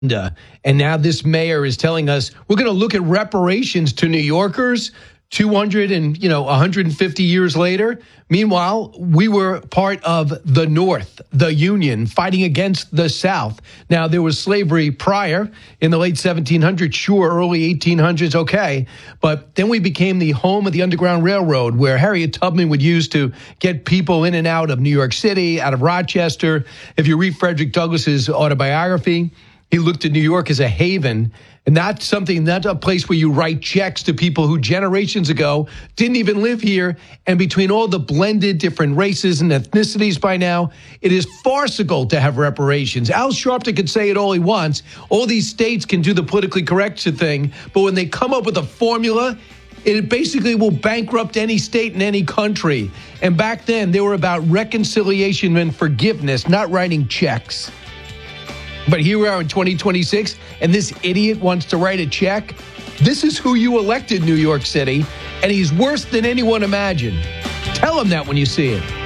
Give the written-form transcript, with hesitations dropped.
And now this mayor is telling us we're going to look at reparations to New Yorkers 200 and 150 years later. Meanwhile, we were part of the North, the Union, fighting against the South. Now, there was slavery prior in the late 1700s, sure, early 1800s, okay. But then we became the home of the Underground Railroad, where Harriet Tubman would use to get people in and out of New York City, out of Rochester. If you read Frederick Douglass's autobiography, he looked at New York as a haven, and that's a place where you write checks to people who generations ago didn't even live here. And between all the blended different races and ethnicities by now, it is farcical to have reparations. Al Sharpton can say it all he wants. All these states can do the politically correct thing, but when they come up with a formula, it basically will bankrupt any state in any country. And back then, they were about reconciliation and forgiveness, not writing checks. But here we are in 2026, and this idiot wants to write a check. This is who you elected, New York City, and he's worse than anyone imagined. Tell him that when you see it.